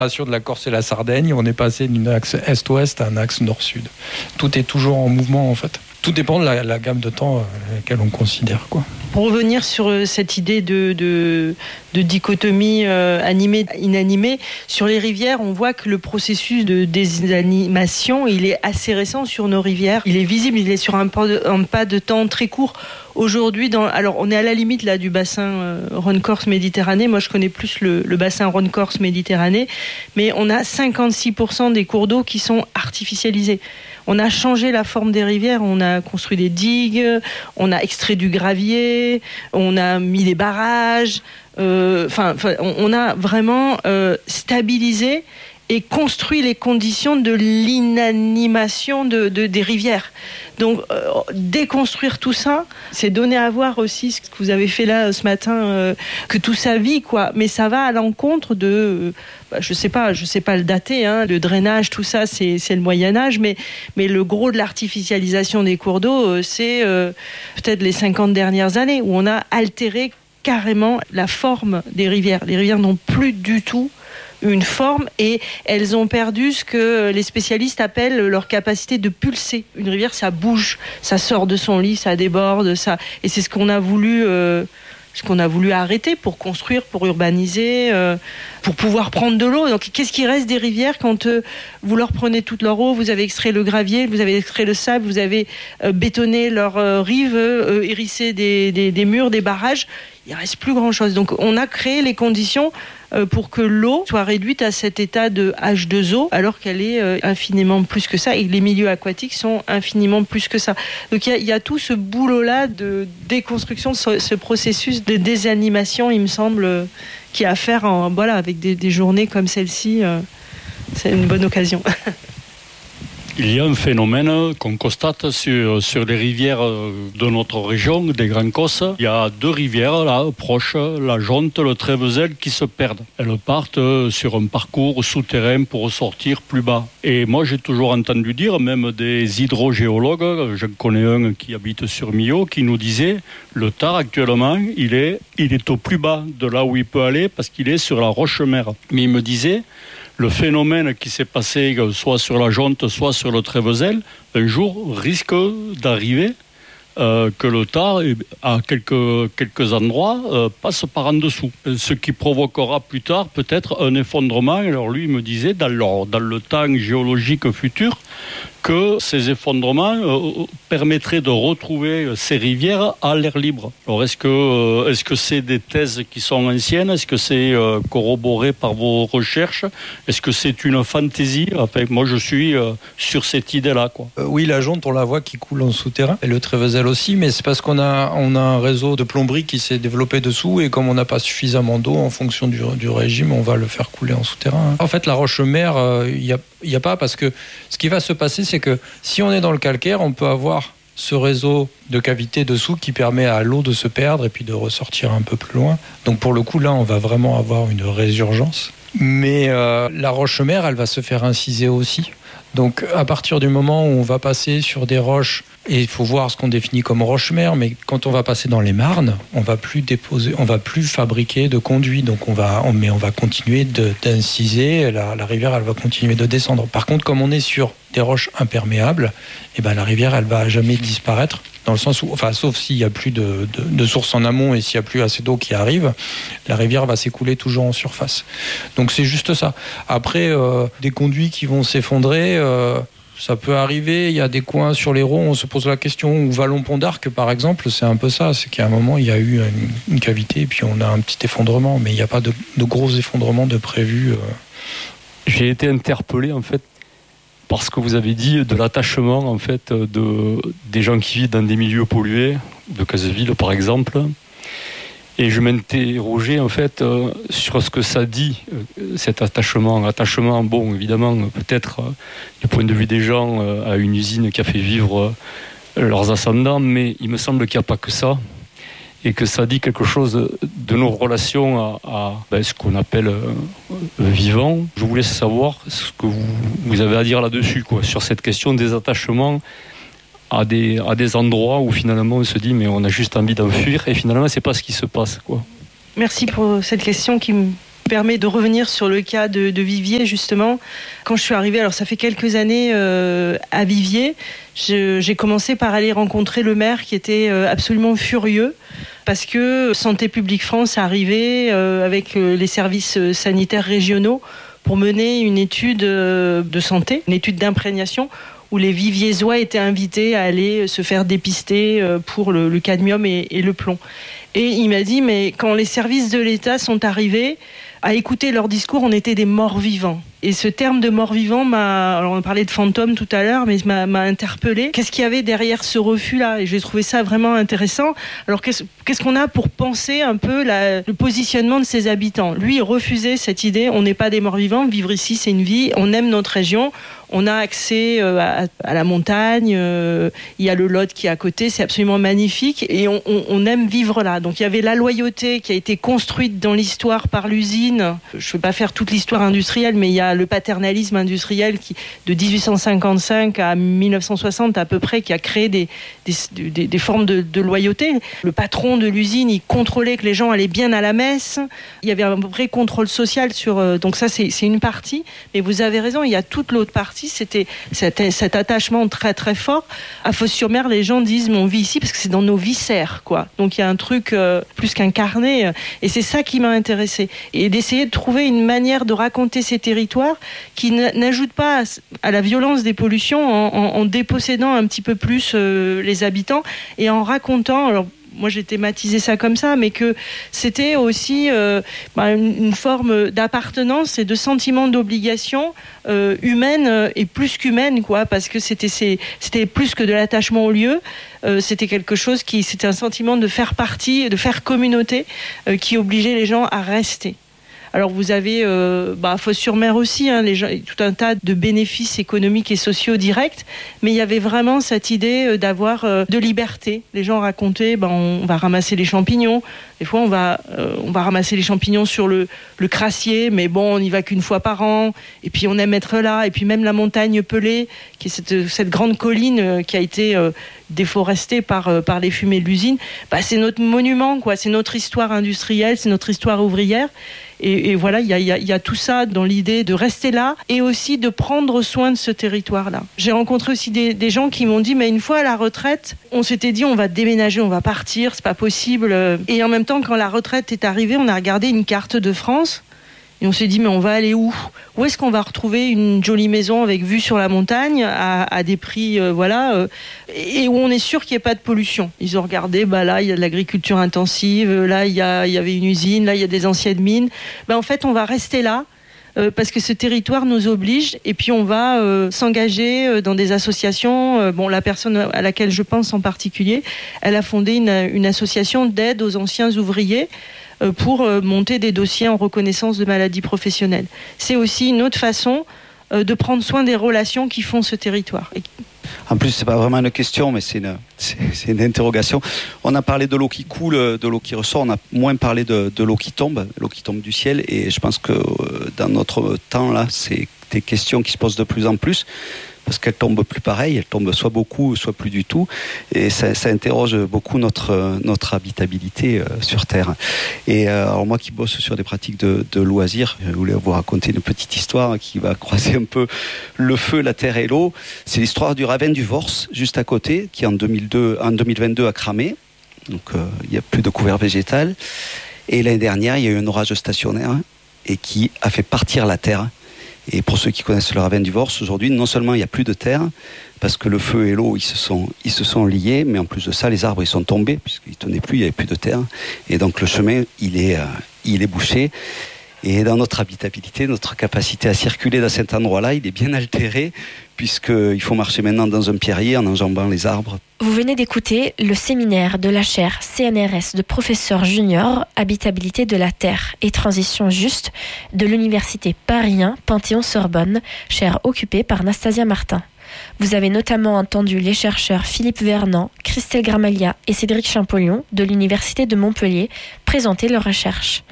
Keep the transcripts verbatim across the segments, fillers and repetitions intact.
de la Corse et la Sardaigne, on est passé d'un axe est-ouest à un axe nord-sud. Tout est toujours en mouvement en fait. Tout dépend de la, la gamme de temps euh, laquelle on considère, quoi. Pour revenir sur euh, cette idée de, de, de dichotomie euh, animée-inanimée, sur les rivières, on voit que le processus de désanimation, il est assez récent sur nos rivières. Il est visible, il est sur un pas de, un pas de temps très court. Aujourd'hui, dans, alors on est à la limite là du bassin euh, Rhône-Corse-Méditerranée. Moi, je connais plus le, le bassin Rhône-Corse-Méditerranée, mais on a cinquante-six pour cent des cours d'eau qui sont artificialisés. On a changé la forme des rivières, on a construit des digues, on a extrait du gravier, on a mis des barrages. Euh, enfin, on a vraiment euh, stabilisé et construit les conditions de l'inanimation de, de, des rivières. Donc, euh, déconstruire tout ça, c'est donner à voir aussi ce que vous avez fait là ce matin, euh, que tout ça vit, quoi. Mais ça va à l'encontre de, euh, bah, je sais pas, je sais pas le dater, hein, le drainage, tout ça, c'est, c'est le Moyen-Âge, mais, mais le gros de l'artificialisation des cours d'eau, euh, c'est euh, peut-être les cinquante dernières années, où on a altéré carrément la forme des rivières. Les rivières n'ont plus du tout une forme et elles ont perdu ce que les spécialistes appellent leur capacité de pulser. Une rivière, ça bouge, ça sort de son lit, ça déborde, ça, et c'est ce qu'on a voulu, euh, ce qu'on a voulu arrêter pour construire, pour urbaniser, euh, pour pouvoir prendre de l'eau. Donc, qu'est-ce qui reste des rivières quand euh, vous leur prenez toute leur eau, vous avez extrait le gravier, vous avez extrait le sable, vous avez euh, bétonné leurs euh, rives, euh, hérissé des, des, des murs, des barrages. Il ne reste plus grand-chose. Donc, on a créé les conditions pour que l'eau soit réduite à cet état de H deux O, alors qu'elle est infiniment plus que ça, et les milieux aquatiques sont infiniment plus que ça. Donc il y, y a tout ce boulot-là de déconstruction, ce, ce processus de désanimation, il me semble, qui a à faire en, voilà, avec des, des journées comme celle-ci. Euh, c'est une bonne occasion. Il y a un phénomène qu'on constate sur, sur les rivières de notre région, des Grands Cosses. Il y a deux rivières là, proches, la Jonte, le Trévezel, qui se perdent. Elles partent sur un parcours souterrain pour sortir plus bas. Et moi, j'ai toujours entendu dire, même des hydrogéologues, je connais un qui habite sur Millau, qui nous disait le Tard, actuellement, il est, il est au plus bas de là où il peut aller parce qu'il est sur la roche-mère. Mais il me disait, le phénomène qui s'est passé soit sur la Jonte, soit sur le Trévezel, un jour risque d'arriver euh, que le Tard, à quelques, quelques endroits, euh, passe par en dessous. Ce qui provoquera plus tard peut-être un effondrement. Alors lui, il me disait, dans le, dans le temps géologique futur, que ces effondrements euh, permettraient de retrouver ces rivières à l'air libre. Alors est-ce que, euh, est-ce que c'est des thèses qui sont anciennes ? Est-ce que c'est euh, corroboré par vos recherches ? Est-ce que c'est une fantaisie ? Enfin, moi je suis euh, sur cette idée-là, quoi. Euh, oui, la Jonte, on la voit qui coule en souterrain, et le Trévezel aussi, mais c'est parce qu'on a, on a un réseau de plomberie qui s'est développé dessous, et comme on n'a pas suffisamment d'eau, en fonction du, du régime, on va le faire couler en souterrain. En fait, la roche-mère, il euh, n'y a, y a pas, parce que ce qui va se passer, c'est que si on est dans le calcaire, on peut avoir ce réseau de cavités dessous qui permet à l'eau de se perdre et puis de ressortir un peu plus loin. Donc pour le coup, là, on va vraiment avoir une résurgence. Mais euh, la roche-mère, elle va se faire inciser aussi. Donc à partir du moment où on va passer sur des roches, et il faut voir ce qu'on définit comme roche-mère, mais quand on va passer dans les marnes, on va plus déposer, on va plus fabriquer de conduits, donc on va, on, mais on va continuer de, d'inciser, la, la rivière elle va continuer de descendre. Par contre, comme on est sur des roches imperméables, et ben la rivière elle va jamais disparaître, dans le sens où, enfin sauf s'il y a plus de, de, de sources en amont et s'il y a plus assez d'eau qui arrive, la rivière va s'écouler toujours en surface. Donc c'est juste ça. Après euh, des conduits qui vont s'effondrer. Euh, Ça peut arriver, il y a des coins sur l'Hérault, on se pose la question, ou Vallon-Pont d'Arc par exemple, c'est un peu ça, c'est qu'à un moment il y a eu une, une cavité et puis on a un petit effondrement, mais il n'y a pas de, de gros effondrements de prévu. Euh. J'ai été interpellé en fait par ce que vous avez dit de l'attachement en fait de, des gens qui vivent dans des milieux pollués, de Casseville par exemple. Et je m'interrogeais en fait euh, sur ce que ça dit, euh, cet attachement. Attachement, bon, évidemment, peut-être euh, du point de vue des gens, euh, à une usine qui a fait vivre euh, leurs ascendants, mais il me semble qu'il n'y a pas que ça, et que ça dit quelque chose de, de nos relations à, à ben, ce qu'on appelle euh, vivant. Je voulais savoir ce que vous, vous avez à dire là-dessus, quoi, sur cette question des attachements à des, à des endroits où finalement on se dit mais on a juste envie d'enfuir et finalement c'est pas ce qui se passe, quoi. Merci pour cette question qui me permet de revenir sur le cas de, de Viviers, justement. Quand je suis arrivée, alors ça fait quelques années euh, à Viviers, je, j'ai commencé par aller rencontrer le maire qui était euh, absolument furieux parce que Santé publique France arrivait euh, avec euh, les services sanitaires régionaux pour mener une étude euh, de santé, une étude d'imprégnation où les Viviésois étaient invités à aller se faire dépister euh, pour le, le cadmium et, et le plomb. Et il m'a dit, mais quand les services de l'État sont arrivés, à écouter leur discours, on était des morts vivants. Et ce terme de mort-vivant m'a... Alors on a parlé de fantôme tout à l'heure, mais m'a, m'a interpellée. Qu'est-ce qu'il y avait derrière ce refus-là ? Et j'ai trouvé ça vraiment intéressant. Alors qu'est-ce, qu'est-ce qu'on a pour penser un peu la, le positionnement de ses habitants ? Lui, il refusait cette idée, on n'est pas des morts-vivants, vivre ici c'est une vie, on aime notre région, on a accès à, à la montagne, euh, il y a le Lot qui est à côté, c'est absolument magnifique et on, on, on aime vivre là. Donc il y avait la loyauté qui a été construite dans l'histoire par l'usine. Je ne vais pas faire toute l'histoire industrielle, mais il y a le paternalisme industriel qui, de dix-huit cent cinquante-cinq à mille neuf cent soixante à peu près, qui a créé des, des, des, des formes de, de loyauté. Le patron de l'usine, il contrôlait que les gens allaient bien à la messe. Il y avait un vrai contrôle social sur... Euh, donc ça, c'est, c'est une partie. Mais vous avez raison, il y a toute l'autre partie. C'était cet, cet attachement très très fort. À Fos-sur-Mer, les gens disent, mais on vit ici parce que c'est dans nos viscères, quoi. Donc il y a un truc euh, plus qu'incarné. Euh, et c'est ça qui m'a intéressée. Et d'essayer de trouver une manière de raconter ces territoires qui n'ajoute pas à la violence des pollutions en, en, en dépossédant un petit peu plus euh, les habitants et en racontant... Alors, moi, j'ai thématisé ça comme ça, mais que c'était aussi euh, bah, une, une forme d'appartenance et de sentiment d'obligation euh, humaine euh, et plus qu'humaine, quoi, parce que c'était, c'est, c'était plus que de l'attachement au lieu. Euh, c'était quelque chose qui, c'était un sentiment de faire partie, de faire communauté, euh, qui obligeait les gens à rester. Alors vous avez euh, bah, Fos-sur-Mer aussi, hein, les gens, tout un tas de bénéfices économiques et sociaux directs, mais il y avait vraiment cette idée d'avoir euh, de liberté. Les gens racontaient, bah, on va ramasser les champignons. Des fois, on va, euh, on va ramasser les champignons sur le, le crassier, mais bon, on n'y va qu'une fois par an. Et puis on aime être là. Et puis même la montagne Pelée, qui est cette, cette grande colline euh, qui a été euh, déforestée par, euh, par les fumées de l'usine, bah, c'est notre monument, quoi. C'est notre histoire industrielle, c'est notre histoire ouvrière. Et, et voilà, il y a, y, a, y a tout ça dans l'idée de rester là et aussi de prendre soin de ce territoire-là. J'ai rencontré aussi des, des gens qui m'ont dit, mais une fois à la retraite, on s'était dit, on va déménager, on va partir, c'est pas possible. Et en même temps, quand la retraite est arrivée, on a regardé une carte de France et on s'est dit, mais on va aller où ? Où est-ce qu'on va retrouver une jolie maison avec vue sur la montagne à, à des prix, euh, voilà, euh, et où on est sûr qu'il n'y ait pas de pollution ? Ils ont regardé, bah là, il y a de l'agriculture intensive, là, il y, a, il y avait une usine, là, il y a des anciennes mines. Ben, en fait, on va rester là. Euh, parce que ce territoire nous oblige et puis on va euh, s'engager euh, dans des associations. Euh, bon, la personne à laquelle je pense en particulier, elle a fondé une, une association d'aide aux anciens ouvriers euh, pour euh, monter des dossiers en reconnaissance de maladies professionnelles. C'est aussi une autre façon euh, de prendre soin des relations qui font ce territoire. Et... En plus, c'est pas vraiment une question, mais c'est une, c'est, c'est une interrogation. On a parlé de l'eau qui coule, de l'eau qui ressort. On a moins parlé de, de l'eau qui tombe, l'eau qui tombe du ciel. Et je pense que dans notre temps, là, c'est des questions qui se posent de plus en plus. Parce qu'elle tombe plus pareil, elle tombe soit beaucoup, soit plus du tout. Et ça, ça interroge beaucoup notre, notre habitabilité euh, sur Terre. Et euh, alors moi qui bosse sur des pratiques de, de loisirs, je voulais vous raconter une petite histoire qui va croiser un peu le feu, la terre et l'eau. C'est l'histoire du ravin du Vors, juste à côté, qui en, deux mille deux, en deux mille vingt-deux a cramé. Donc euh, il n'y a plus de couvert végétal. Et l'année dernière, il y a eu un orage stationnaire et qui a fait partir la terre. Et pour ceux qui connaissent le ravin du Vors, aujourd'hui, non seulement il n'y a plus de terre, parce que le feu et l'eau, ils se sont, ils se sont liés, mais en plus de ça, les arbres, ils sont tombés, puisqu'ils ne tenaient plus, il n'y avait plus de terre. Et donc le chemin, il est, euh, il est bouché. Et dans notre habitabilité, notre capacité à circuler dans cet endroit-là, il est bien altéré, puisqu'il faut marcher maintenant dans un pierrier en enjambant les arbres. Vous venez d'écouter le séminaire de la chaire C N R S de professeur junior Habitabilité de la Terre et Transition Juste de l'Université Paris un Panthéon-Sorbonne, chaire occupée par Nastasia Martin. Vous avez notamment entendu les chercheurs Philippe Vernant, Christelle Gramalia et Cédric Champollion de l'Université de Montpellier présenter leurs recherches.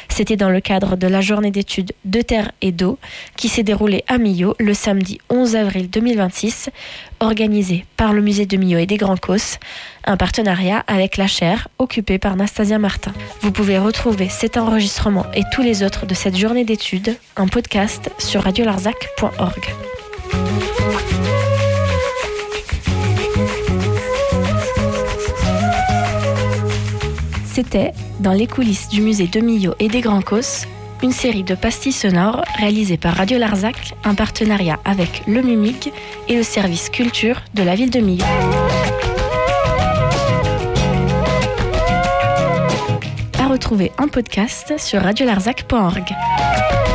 C'était dans le cadre de la journée d'études de terre et d'eau qui s'est déroulée à Millau le samedi onze avril deux mille vingt-six, organisée par le musée de Millau et des Grands Causses, un partenariat avec la chaire occupée par Nastasia Martin. Vous pouvez retrouver cet enregistrement et tous les autres de cette journée d'études en podcast sur radio larzac point org. C'était Dans les coulisses du musée de Millau et des Grands Causses, une série de pastilles sonores réalisée par Radio Larzac, en partenariat avec le MUMIG et le service culture de la ville de Millau. À retrouver en podcast sur radio larzac point org.